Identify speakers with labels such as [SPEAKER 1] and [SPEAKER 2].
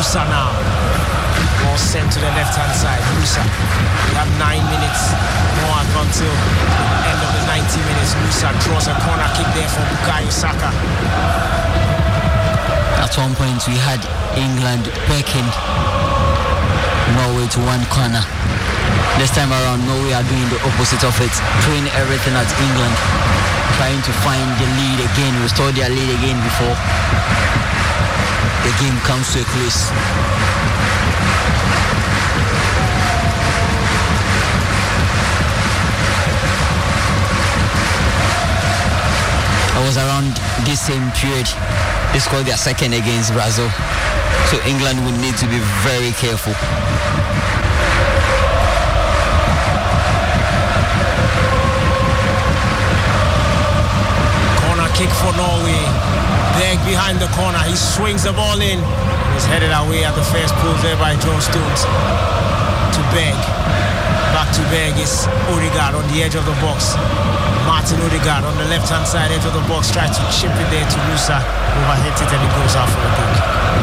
[SPEAKER 1] Nusa now. Ball sent to the left-hand side. Nusa. We have 9 minutes more until the end of the 90 minutes. Nusa draws a corner kick there for Bukayo Saka.
[SPEAKER 2] At one point we had England backing Norway to one corner. This time around Norway are doing the opposite of it, throwing everything at England, trying to find the lead again, restore their lead again before the game comes to a close. It was around this same period they scored their second against Brazil, so England would need to be very careful.
[SPEAKER 1] Corner kick for Norway. Berg behind the corner, he swings the ball in. He's headed away at the first pull there by John Stones. To Berg. Back to Berg is Odegaard on the edge of the box. Martin Odegaard on the left-hand side edge of the box, tries to chip it there to Nusa, overhits it and it goes out for a goal.